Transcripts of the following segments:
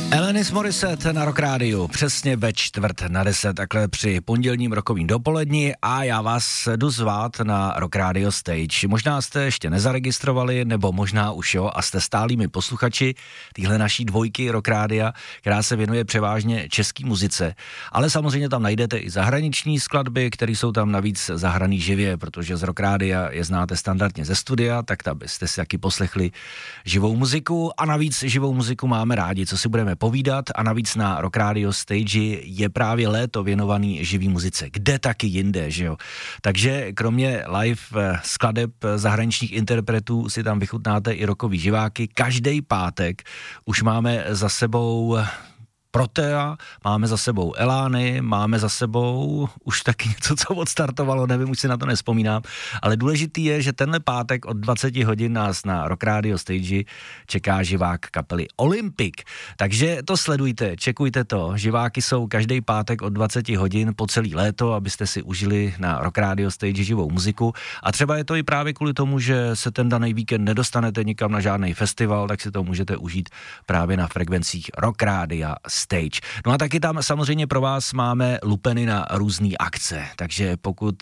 Alanis Morissette na Rock Rádiu, přesně ve 9:45, takhle při pondělním rokovým dopoledni a já vás jdu zvát na Rock Radio Stage. Možná jste ještě nezaregistrovali, nebo možná už jo a jste stálými posluchači téhle naší dvojky Rock Rádia, která se věnuje převážně český muzice, ale samozřejmě tam najdete i zahraniční skladby, které jsou tam navíc zahraný živě, protože z Rock Rádia je znáte standardně ze studia, tak tam byste si taky poslechli živou muziku a navíc živou muziku máme rádi, co si budeme povídat a navíc na Rock Radio Stage je právě léto věnovaný živý muzice. Kde taky jinde, že jo? Takže kromě live skladeb zahraničních interpretů si tam vychutnáte i rockový živáky. Každý pátek už máme za sebou Protea, máme za sebou Elány, máme za sebou už taky něco, co odstartovalo, nevím, už si na to nespomínám, ale důležitý je, že tenhle pátek od 20 hodin nás na Rock Radio Stage čeká živák kapely Olympic. Takže to sledujte, čekujte to. Živáky jsou každý pátek od 20 hodin po celý léto, abyste si užili na Rock Radio Stage živou muziku. A třeba je to i právě kvůli tomu, že se ten daný víkend nedostanete nikam na žádný festival, tak si to můžete užít právě na frekvencích Rock Radio Stage. No a taky tam samozřejmě pro vás máme lupeny na různé akce, takže pokud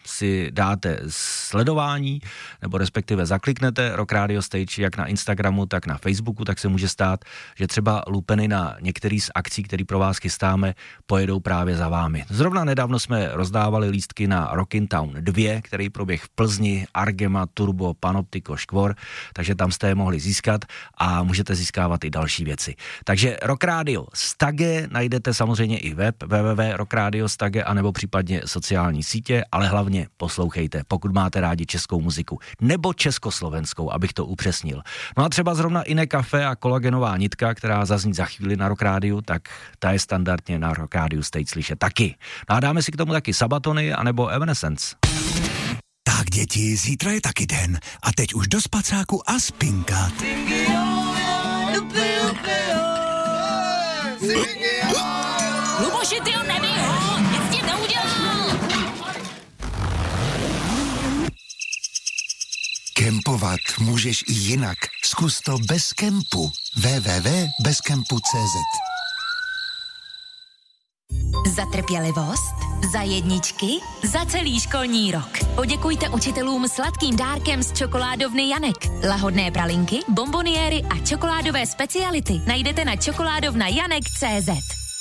si dáte sledování, nebo respektive zakliknete Rock Radio Stage jak na Instagramu, tak na Facebooku, tak se může stát, že třeba lupeny na některý z akcí, které pro vás chystáme, pojedou právě za vámi. Zrovna nedávno jsme rozdávali lístky na Rockin' Town 2, který proběh v Plzni, Argema, Turbo, Panoptiko, Škvor, takže tam jste je mohli získat a můžete získávat i další věci. Takže Rock Radio Stage, najdete samozřejmě i web www.rockradiostage anebo případně sociální sítě, ale hlavně poslouchejte, pokud máte rádi českou muziku, nebo československou, abych to upřesnil. No a třeba zrovna Iné Café a Kolagenová nitka, která zazní za chvíli na Rock Rádiu, tak ta je standardně na Rock Radio Stage slyšet taky. No a dáme si k tomu taky Sabatony anebo Evanescence. Tak děti, zítra je taky den a teď už do spacáku a spinkat. Luboši, ty ho nebij ho, nic ti neudělal. Kempovat můžeš i jinak. Zkus to bez kempu. www.bezkempu.cz. Za trpělivost, za jedničky, za celý školní rok. Poděkujte učitelům sladkým dárkem z čokoládovny Janek. Lahodné pralinky, bomboniéry a čokoládové speciality najdete na čokoládovnajanek.cz.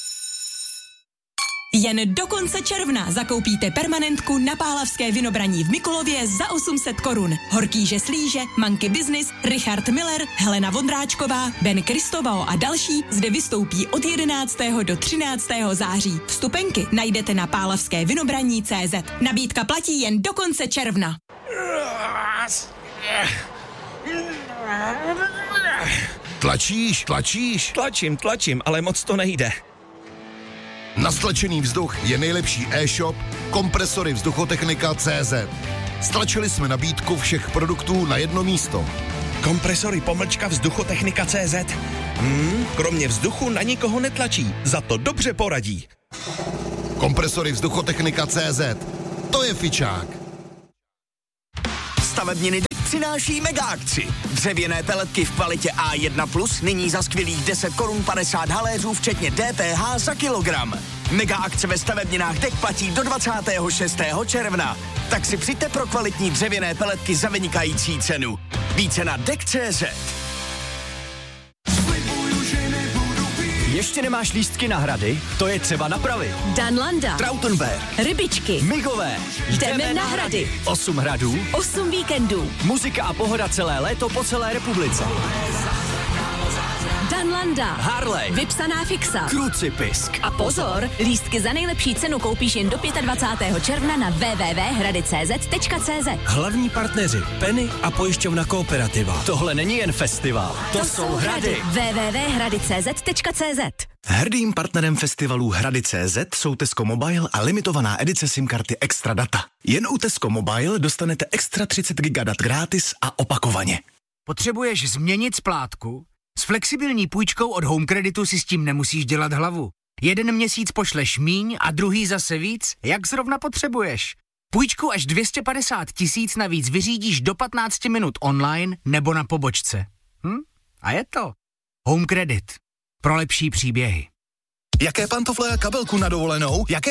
Jen do konce června zakoupíte permanentku na Pálavské Vinobraní v Mikulově za 800 korun. Horkýže Slíže, Manky Business, Richard Miller, Helena Vondráčková, Ben Kristovao a další zde vystoupí od 11. do 13. září. Vstupenky najdete na pálavskévinobraní.cz. Nabídka platí jen do konce června. Tlačíš? Tlačím, ale moc to nejde. Na stlačený vzduch je nejlepší e-shop Kompresory Vzduchotechnika.cz. Stlačili jsme nabídku všech produktů na jedno místo. Kompresory _Vzduchotechnika.cz. Kromě vzduchu na nikoho netlačí, za to dobře poradí. Kompresory Vzduchotechnika.cz. To je fičák. Stavebniny přináší mega akci. Dřevěné peletky v kvalitě A1+, nyní za skvělých 10 korun 50 haléřů, včetně DPH za kilogram. Mega akce ve stavebninách DEK platí do 26. června. Tak si přijďte pro kvalitní dřevěné peletky za vynikající cenu. Více na DEK.cz. Ještě nemáš lístky na hrady? To je třeba napravit. Danlanda, Trautenberg, Rybičky, Migové. jdeme na hrady. 8 hradů. 8 víkendů. Muzika a pohoda celé léto po celé republice. Danlanda, Harley. vypsaná fixa. Krucipisk. A pozor, lístky za nejlepší cenu koupíš jen do 25. června na www.hradicz.cz. Hlavní partneři Penny a pojišťovna Kooperativa. Tohle není jen festival. To jsou hrady. www.hradicz.cz. Hrdým partnerem festivalu Hrady.cz jsou Tesco Mobile a limitovaná edice SIM karty Extra Data. Jen u Tesco Mobile dostanete extra 30 GB dat gratis a opakovaně. Potřebuješ změnit splátku? S flexibilní půjčkou od Home Creditu si s tím nemusíš dělat hlavu. Jeden měsíc pošleš míň a druhý zase víc, jak zrovna potřebuješ. Půjčku až 250 000 navíc vyřídíš do 15 minut online nebo na pobočce. A je to Home Credit. pro lepší příběhy. Jaké pantofle a kabelku na dovolenou? Jaké